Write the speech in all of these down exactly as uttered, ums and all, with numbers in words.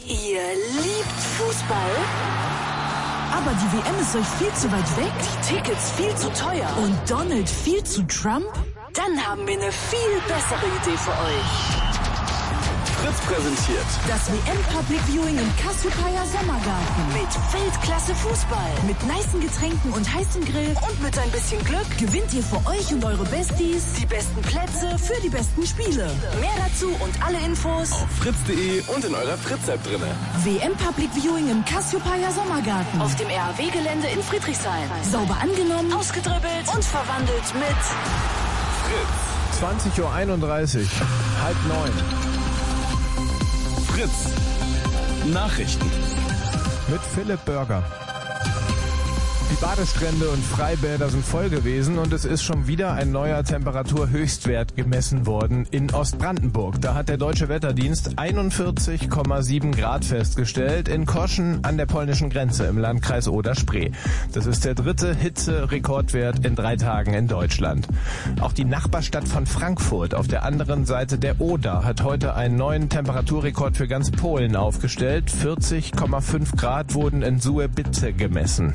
Ihr liebt Fußball? Aber die W M ist euch viel zu weit weg? Die Tickets viel zu teuer? Und Donald viel zu Trump? Dann haben wir eine viel bessere Idee für euch. Fritz präsentiert das W M Public Viewing im Cassiopeia Sommergarten. Mit Weltklasse Fußball. Mit nicen Getränken und heißem Grill. Und mit ein bisschen Glück gewinnt ihr für euch und eure Besties die besten Plätze für die besten Spiele. Mehr dazu und alle Infos auf fritz punkt de und in eurer Fritz-App drinne. W M Public Viewing im Cassiopeia Sommergarten. Auf dem R A W-Gelände in Friedrichshain. Sauber angenommen, ausgedribbelt und verwandelt mit Fritz. zwanzig Uhr einunddreißig, halb neun. Fritz. Nachrichten. Mit Philipp Börger. Die Badestrände und Freibäder sind voll gewesen und es ist schon wieder ein neuer Temperaturhöchstwert gemessen worden in Ostbrandenburg. Da hat der Deutsche Wetterdienst einundvierzig Komma sieben Grad festgestellt in Koschen an der polnischen Grenze im Landkreis Oder-Spree. Das ist der dritte Hitze-Rekordwert in drei Tagen in Deutschland. Auch die Nachbarstadt von Frankfurt auf der anderen Seite der Oder hat heute einen neuen Temperaturrekord für ganz Polen aufgestellt. vierzig Komma fünf Grad wurden in Słubice gemessen.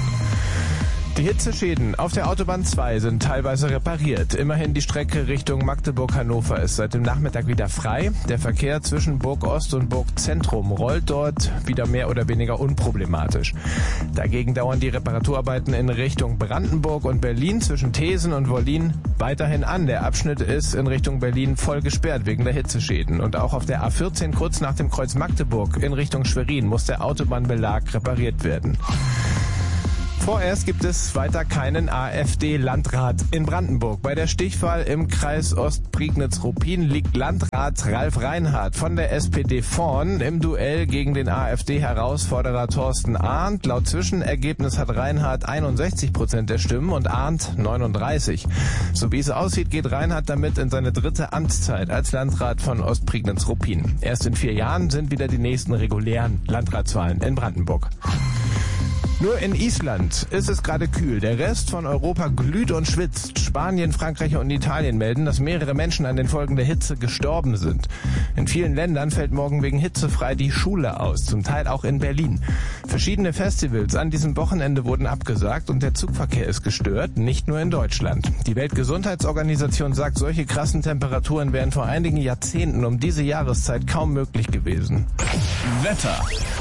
Die Hitzeschäden auf der Autobahn zwei sind teilweise repariert. Immerhin die Strecke Richtung Magdeburg-Hannover ist seit dem Nachmittag wieder frei. Der Verkehr zwischen Burg Ost und Burg Zentrum rollt dort wieder mehr oder weniger unproblematisch. Dagegen dauern die Reparaturarbeiten in Richtung Brandenburg und Berlin zwischen Thesen und Wollin weiterhin an. Der Abschnitt ist in Richtung Berlin voll gesperrt wegen der Hitzeschäden. Und auch auf der A vierzehn kurz nach dem Kreuz Magdeburg in Richtung Schwerin muss der Autobahnbelag repariert werden. Vorerst gibt es weiter keinen AfD-Landrat in Brandenburg. Bei der Stichwahl im Kreis Ostprignitz-Ruppin liegt Landrat Ralf Reinhardt von der S P D vorn im Duell gegen den AfD-Herausforderer Thorsten Arndt. Laut Zwischenergebnis hat Reinhardt einundsechzig Prozent der Stimmen und Arndt neununddreißig. So wie es aussieht, geht Reinhardt damit in seine dritte Amtszeit als Landrat von Ostprignitz-Ruppin. Erst in vier Jahren sind wieder die nächsten regulären Landratswahlen in Brandenburg. Nur in Island ist es gerade kühl. Der Rest von Europa glüht und schwitzt. Spanien, Frankreich und Italien melden, dass mehrere Menschen an den Folgen der Hitze gestorben sind. In vielen Ländern fällt morgen wegen Hitze frei die Schule aus, zum Teil auch in Berlin. Verschiedene Festivals an diesem Wochenende wurden abgesagt und der Zugverkehr ist gestört, nicht nur in Deutschland. Die Weltgesundheitsorganisation sagt, solche krassen Temperaturen wären vor einigen Jahrzehnten um diese Jahreszeit kaum möglich gewesen. Wetter.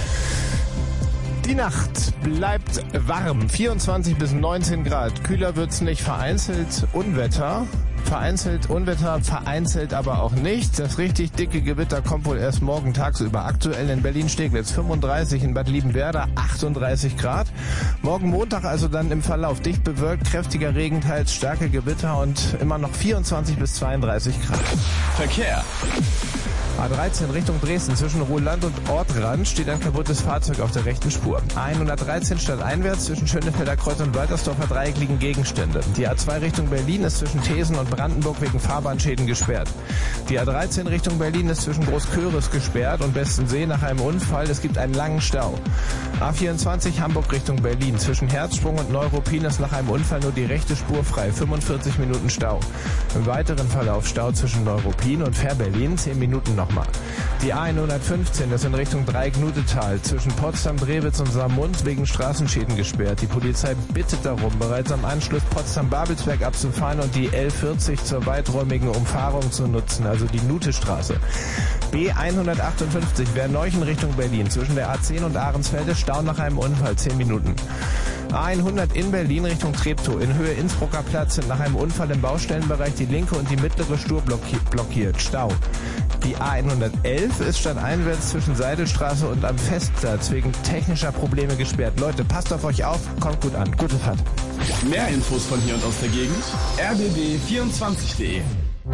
Die Nacht bleibt warm, vierundzwanzig bis neunzehn Grad. Kühler wird's nicht, vereinzelt Unwetter. Vereinzelt Unwetter, vereinzelt aber auch nicht. Das richtig dicke Gewitter kommt wohl erst morgen tagsüber. Aktuell in Berlin-Steglitz fünfunddreißig, in Bad Liebenwerda achtunddreißig Grad. Morgen Montag also dann im Verlauf dicht bewölkt, kräftiger Regen, teils starke Gewitter und immer noch vierundzwanzig bis zweiunddreißig Grad. Verkehr. A dreizehn Richtung Dresden zwischen Ruhland und Ortrand steht ein kaputtes Fahrzeug auf der rechten Spur. A hundertdreizehn stadteinwärts zwischen Schönefelder Kreuz und Waltersdorfer Dreieck liegen Gegenstände. Die A zwei Richtung Berlin ist zwischen Thesen und Brandenburg wegen Fahrbahnschäden gesperrt. Die A dreizehn Richtung Berlin ist zwischen Großköris gesperrt und Bestensee nach einem Unfall. Es gibt einen langen Stau. A vierundzwanzig Hamburg Richtung Berlin zwischen Herzsprung und Neuruppin ist nach einem Unfall nur die rechte Spur frei. fünfundvierzig Minuten Stau. Im weiteren Verlauf Stau zwischen Neuruppin und Fähr-Berlin zehn Minuten noch. Die A hundertfünfzehn ist in Richtung Dreieck-Nutetal zwischen Potsdam, Drewitz und Saarmund wegen Straßenschäden gesperrt. Die Polizei bittet darum, bereits am Anschluss Potsdam-Babelsberg abzufahren und die L vierzig zur weiträumigen Umfahrung zu nutzen, also die Nutestraße. B hundertachtundfünfzig Werneuchen Richtung Berlin zwischen der A zehn und Ahrensfelde Stau nach einem Unfall zehn Minuten. A hundert in Berlin Richtung Treptow in Höhe Innsbrucker Platz sind nach einem Unfall im Baustellenbereich die linke und die mittlere Spur blockiert. Stau. Die A hundertelf ist stadteinwärts zwischen Seidelstraße und am Festplatz wegen technischer Probleme gesperrt. Leute, passt auf euch auf, kommt gut an. Gute Fahrt. Mehr Infos von hier und aus der Gegend r b b vierundzwanzig punkt de.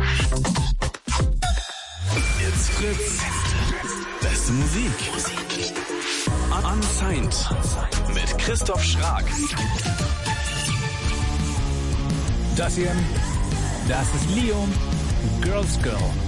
It's Fritz. Beste Musik. Unsigned. Mit Christoph Schrag. Das hier, das ist Leo, Girls Girl.